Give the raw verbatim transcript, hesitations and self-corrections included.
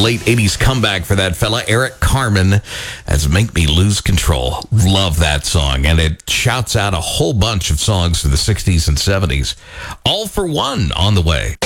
late eighties comeback for that fella, Eric Carmen, as Make Me Lose Control. Love that song, and it shouts out a whole bunch of songs from the sixties and seventies. All for One on the way.